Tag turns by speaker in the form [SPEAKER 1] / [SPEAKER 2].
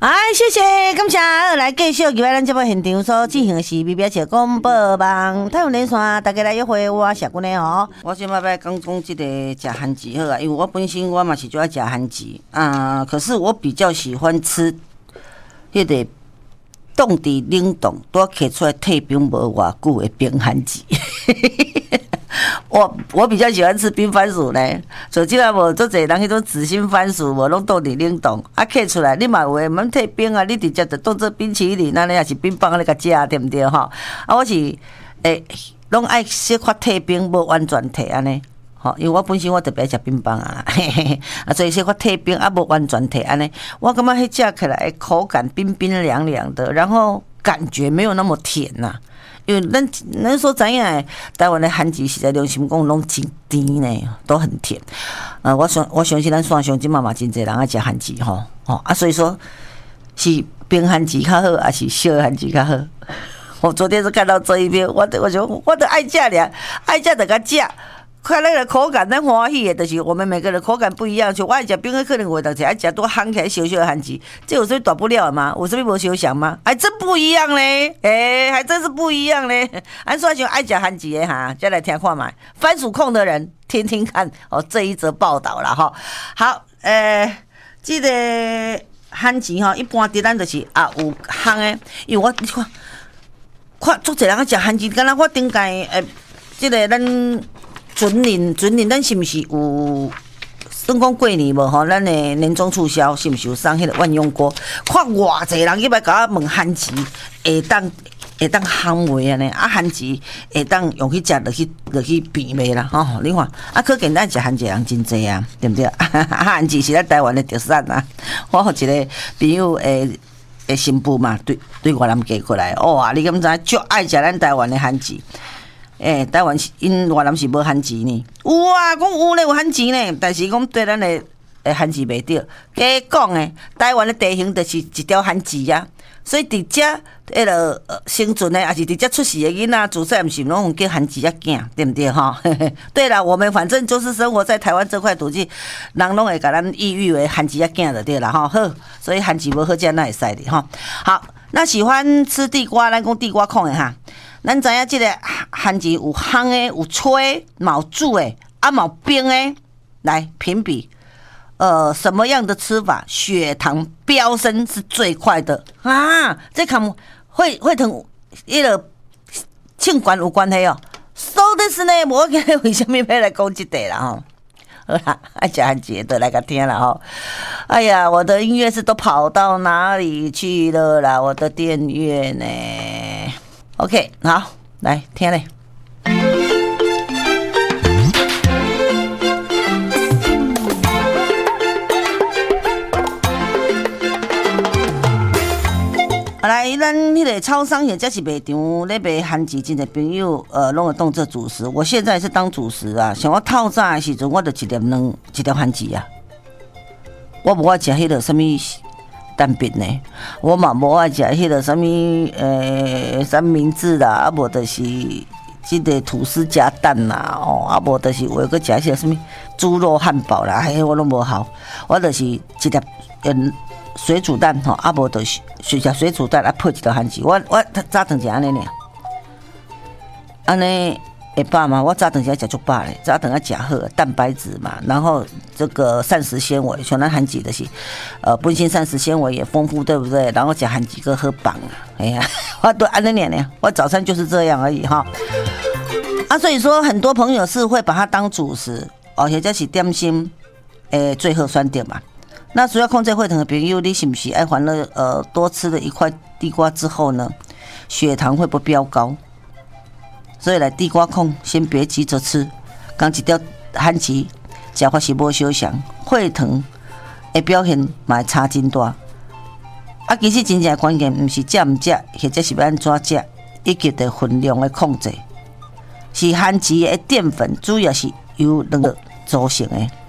[SPEAKER 1] 谢谢，感谢。来继续，今摆咱节目现场所进行的是微表情广播网太阳连线，大家来约会，我谢君的哦。我先要讲这个吃番薯好啊，因为我本身我嘛是就爱吃番薯啊，可是我比较喜欢吃迄个冻伫冷冻，拄刻出来退冰无偌久的冰番薯。我比较喜欢吃冰番薯呢，所以即个无做侪人迄种紫心番薯，无拢冻伫冷冻，啊刻出来，你嘛有诶，免退冰啊，你直接就当做冰淇淋，那你也是冰棒咧个食，对毋对吼？啊，我是拢爱小可退冰，无完全退安尼。吼，因为我本身我特别爱食冰棒啊，嘿嘿嘿，啊，所以小可退冰啊，无完全退安尼，我感觉迄食起来口感冰冰凉凉的，然后感觉没有那么甜呐。因为咱所知影的台湾的番薯实在良心讲拢真甜呢，都很甜。我相信咱线上即嘛真侪人爱食番薯吼，啊，所以说是冰番薯较好，还是小番薯较好？我昨天是看到这一篇，我就爱食俩，爱食就甲食。看那个口感，咱欢喜的，就是我们每个人口感不一样。就我爱食冰的，可能有的爱食多烘起来小小的番薯，这有什么大不了的吗？有什么无相像吗？还真不一样嘞，还真是不一样嘞。俺说就爱食番薯的哈，再来听看嘛。番薯控的人听听看哦，这一则报道了哈。好，这个番薯哈，一般伫咱就是有烘的，因为我看足侪人爱食番薯，敢若我顶届这个咱。准年，咱是毋是有？算讲过年无吼？咱的年终促销是毋是有送迄个万用锅？看偌济人去来甲我问番薯会当烘糜安尼，啊番薯会当用去食落去变糜啦吼？你看，可见咱食番薯人真济啊，对毋对？番薯是咱台湾的特产啊！我有一个朋友的新妇嘛，对越南嫁过来，哇！你敢知足爱食咱台湾的番薯？台湾因越南是无番薯呢，有啊，讲有咧有番薯呢，但是讲对咱的番薯袂着。假讲诶，台湾的地形就是一条番薯啊，所以伫遮迄个生存的，也是伫遮出世的囡仔，自细毋是拢叫番薯仔囝，对毋对吼？对啦，我们反正就是生活在台湾这块土地，人拢会甲咱意喻为番薯仔囝就对啦吼。好，所以番薯无好食，那会使的吼。好，那喜欢吃地瓜，咱讲地瓜控的哈。咱知影即个番薯有烘的，有吹，有煮的，有冰的，来评比，什么样的吃法血糖飙升是最快的啊？这看会同迄个庆管有关系哦。So this 呢，我今日为什么要来讲这个啦？吼，好啦，爱食番薯的来个听啦吼。哎呀，我的音乐是都跑到哪里去了啦？我的电乐呢？ OK， 好，来听嘞。来，咱迄个超商现在是卖场咧卖番薯，真侪朋友拢会当做主食。我现在是当主食啊，像我透早的时阵，我就一粒番薯啊，我无爱食迄个什么。蛋饼呢，我嘛无爱食迄个什么三明治啦，啊无就是即个吐司加蛋啦，哦，啊无就是有个食迄个什么猪肉汉堡啦，我拢无好，我就是一粒水煮蛋吼，啊无就是食水煮蛋啊配一条番薯，我早顿是安尼尔，安尼。会饱嘛？我早顿时食足饱咧，早顿要食好蛋白质嘛，然后这个膳食纤维，像咱番薯就是本身膳食纤维也丰富，对不对？然后食番薯个好棒啊！哎呀，我都安尼呢，我早餐就是这样而已哈。所以说很多朋友是会把它当主食哦，或者是点心最后选择嘛。那主要控制血糖的朋友，你是不是爱还了多吃了一块地瓜之后呢，血糖会不飙高？所以来地瓜控，先别急着吃，刚一条番薯，食法是无相像，血糖的表现嘛会差真大。其实真正关键，毋是食毋食，或者是要安怎食，以及的分量的控制，是番薯的淀粉主要是由2个组成的。